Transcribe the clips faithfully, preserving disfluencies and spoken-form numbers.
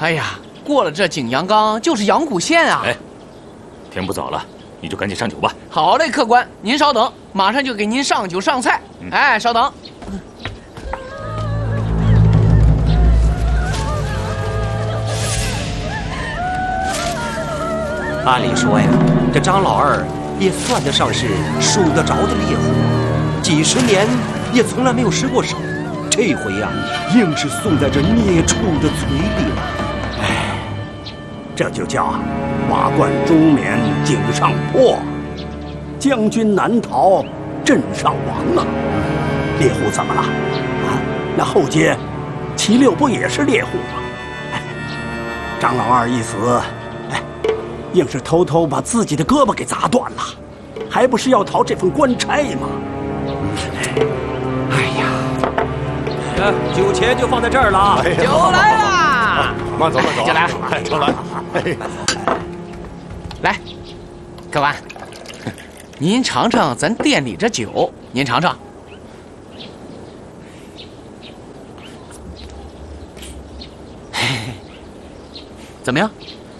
哎呀，过了这景阳冈就是阳谷县啊！ 哎，天不早了，你就赶紧上酒吧。 好嘞，客官，您稍等，马上就给您上酒上菜。嗯、哎，稍等。 按理说呀，这张老二也算得上是数得着的猎户，几十年也从来没有失过手。这回呀，硬是送在这孽畜的嘴里了。 哎，这就叫瓦罐中眠井上破，将军难逃阵上亡啊！猎户怎么了？啊，那后街齐六不也是猎户吗？哎，张老二一死，哎，硬是偷偷把自己的胳膊给砸断了，还不是要逃这份官差吗？ 哎呀，酒钱就放在这儿了。 酒来啦！ 慢走慢走， 酒来， 酒来。 来，客官，您尝尝咱店里这酒，您尝尝。怎么样？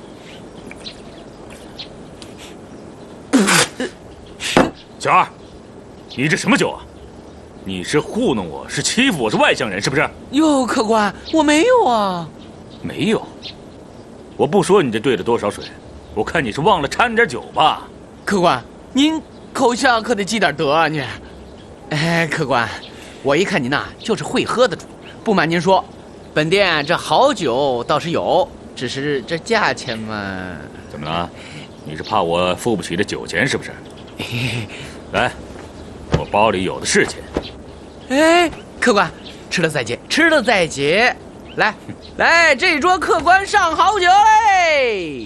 小二，你这什么酒啊？你是糊弄我，是欺负我，是外乡人，是不是？ 哟，客官，我没有啊。 没有？我不说你这兑了多少水，我看你是忘了掺点酒吧。 客官，您口下可得积点德啊你。哎，客官，我一看您呐就是会喝的主，不瞒您说，本店这好酒倒是有，只是这价钱嘛…… 怎么了？你是怕我付不起这酒钱是不是？来，我包里有的是钱。 哎，客官，吃了再结，吃了再结。来，来，这桌客官上好酒嘞！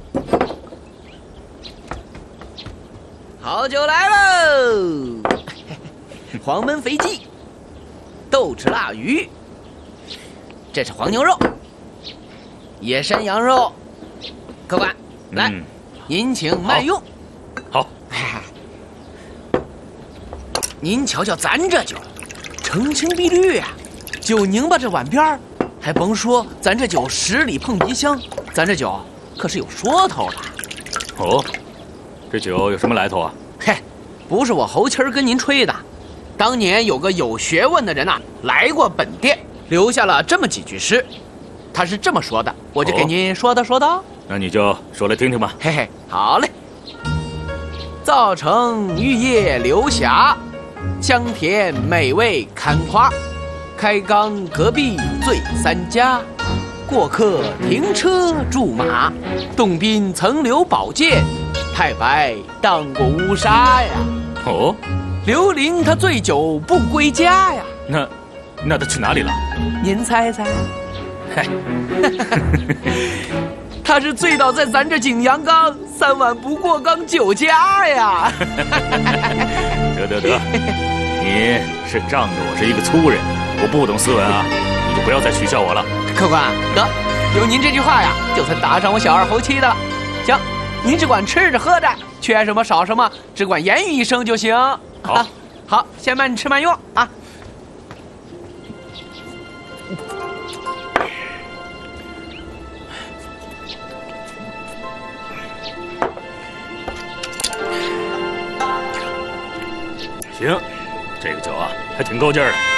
好酒来喽！黄焖肥鸡，豆豉腊鱼，这是黄牛肉，野山羊肉。客官，来，嗯、您请慢用。 好。 您瞧瞧咱这酒，澄清碧绿啊，酒拧巴这碗边儿，还甭说咱这酒十里碰鼻香，咱这酒可是有说头的。 哦，这酒有什么来头啊？ 嘿，不是我侯七儿跟您吹的，当年有个有学问的人呐、啊，来过本店，留下了这么几句诗，他是这么说的，我就给您说道说道。哦、 那你就说来听听吧。 嘿嘿，好嘞。造成玉叶流霞，香甜美味堪夸，开缸隔壁醉三家，过客停车驻马，洞宾曾留宝剑，太白当过乌纱呀。 哦， 刘伶他醉酒不归家呀。 那那他去哪里了？ 您猜猜？ 嘿， 他是醉倒在咱这景阳冈，三碗不过冈酒家呀。 得得得，你是仗着我是一个粗人，我不懂斯文啊，你就不要再取笑我了。 客官，得，有您这句话呀，就算打上我小二侯七的了。行，您只管吃着喝着，缺什么少什么，只管言语一声就行。 好， 啊、好，先慢吃慢用啊。 行，这个酒啊，还挺够劲儿的。